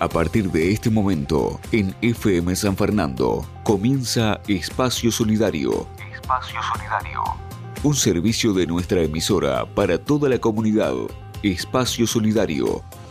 A partir de este momento, en FM San Fernando, comienza Espacio Solidario. Espacio Solidario. Un servicio de nuestra emisora para toda la comunidad. Espacio Solidario,